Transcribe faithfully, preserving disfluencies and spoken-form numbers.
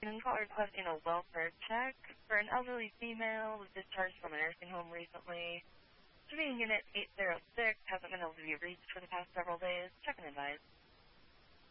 And call requesting a welfare check for an elderly female who was discharged from a nursing home recently. Should be in unit eight zero six, hasn't been able to be reached for the past several days. Check and advise.